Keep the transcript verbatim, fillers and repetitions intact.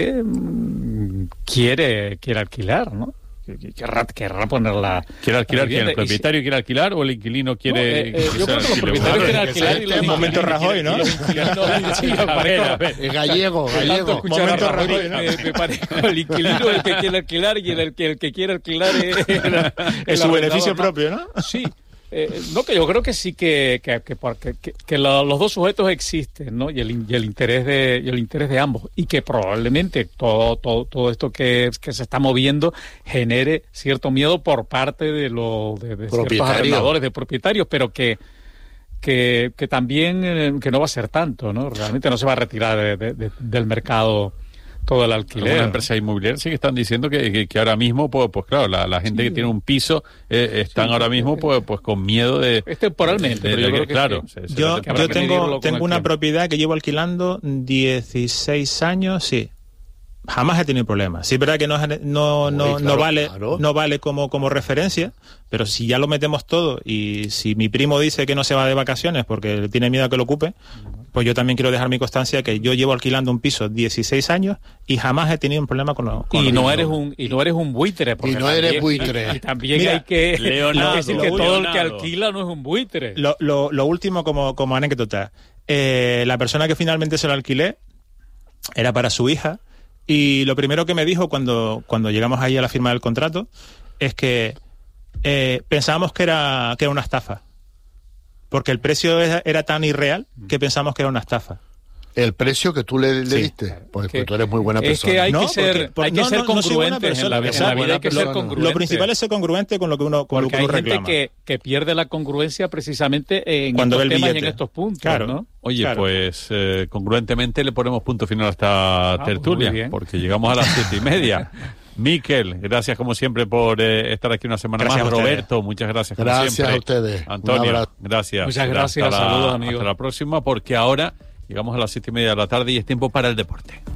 quiere, quiere alquilar, ¿no? Querrá, querrá ponerla. ¿Quiere alquilar quién? ¿El propietario si... quiere alquilar o el inquilino quiere.? No, eh, eh, yo creo que los propietarios quieren alquilar. Es momento Rajoy, ¿no? Gallego, gallego. Momento Rajoy, ¿no? Me parece el inquilino el que quiere alquilar y el que, el que quiere alquilar es. Es su beneficio propio, ¿no? Sí. Eh, no, que yo creo que sí que que, que, que, que la, los dos sujetos existen, ¿no? Y el, y el interés de y el interés de ambos, y que probablemente todo todo todo esto que, que se está moviendo genere cierto miedo por parte de los de, de ciertos arrendadores, de propietarios, pero que que que también eh, que no va a ser tanto, ¿no? Realmente no se va a retirar de, de, de, del mercado todo el alquiler. Algunas empresas inmobiliarias sí que están diciendo que, que, que ahora mismo, pues, pues claro, la, la gente sí. que tiene un piso eh, están sí, ahora mismo pues, pues con miedo de... Es temporalmente, de, de, pero yo creo que claro. Sí. Se, se yo yo tengo, tengo una propiedad que llevo alquilando dieciséis años, sí. Jamás he tenido problemas. Sí es verdad que no, no, Uy, no, claro, no vale claro. no vale como, como referencia, pero si ya lo metemos todo y si mi primo dice que no se va de vacaciones porque tiene miedo a que lo ocupe, pues yo también quiero dejar mi constancia que yo llevo alquilando un piso dieciséis años y jamás he tenido un problema con lo con y lo no eres un y no eres un buitre y no también, eres buitre y, y también Mira, hay que Leonardo, decir que todo Leonardo. El que alquila no es un buitre. Lo, lo, lo último como, como anécdota, eh, la persona que finalmente se lo alquilé era para su hija. Y lo primero que me dijo cuando, cuando llegamos ahí a la firma del contrato es que eh, pensábamos que era, que era una estafa. Porque el precio era, era tan irreal que pensamos que era una estafa. El precio que tú le, le sí. diste, porque que, tú eres muy buena persona. Es que hay no, que ser, porque, porque, hay que no, ser no, congruentes no en, la, en la vida, hay que ser congruentes. Lo principal es ser congruente con lo que uno, con lo que uno reclama. Porque hay gente que, que pierde la congruencia precisamente en Cuando estos temas y en estos puntos, claro, ¿no? Oye, claro. pues eh, congruentemente le ponemos punto final a esta ah, tertulia, pues porque llegamos a las siete y media. Miquel, gracias como siempre por eh, estar aquí una semana gracias más. Roberto, muchas gracias como gracias siempre. Gracias a ustedes. Antonio, gracias. Muchas gracias, hasta la, saludos amigos. Hasta la próxima, porque ahora llegamos a las siete y media de la tarde y es tiempo para el deporte.